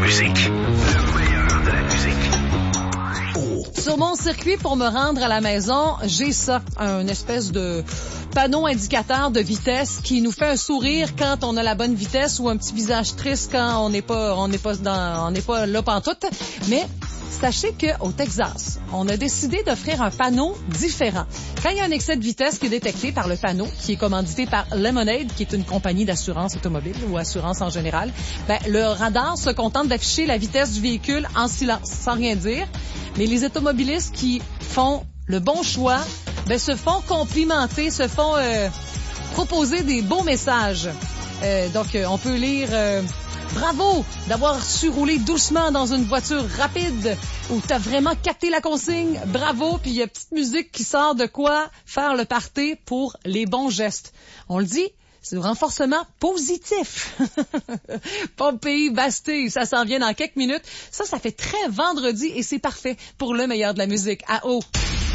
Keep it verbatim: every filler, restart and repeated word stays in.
musique. Le meilleur de la musique. Sur mon circuit, pour me rendre à la maison, j'ai ça, un espèce de panneau indicateur de vitesse qui nous fait un sourire quand on a la bonne vitesse ou un petit visage triste quand on n'est pas, on n'est pas dans, on n'est pas là pantoute. Mais sachez qu'au Texas, on a décidé d'offrir un panneau différent. Quand il y a un excès de vitesse qui est détecté par le panneau, qui est commandité par Lemonade, qui est une compagnie d'assurance automobile ou assurance en général, ben, le radar se contente d'afficher la vitesse du véhicule en silence, sans rien dire. Mais les automobilistes qui font le bon choix, ben, se font complimenter, se font euh, proposer des beaux messages. Euh, donc, euh, on peut lire... Euh, Bravo d'avoir su rouler doucement dans une voiture rapide où t'as vraiment capté la consigne. Bravo, puis il y a petite musique qui sort de quoi faire le party pour les bons gestes. On le dit, c'est du renforcement positif. Pompéi, Bastille, ça s'en vient dans quelques minutes. Ça, ça fait très vendredi et c'est parfait pour le meilleur de la musique. À haut.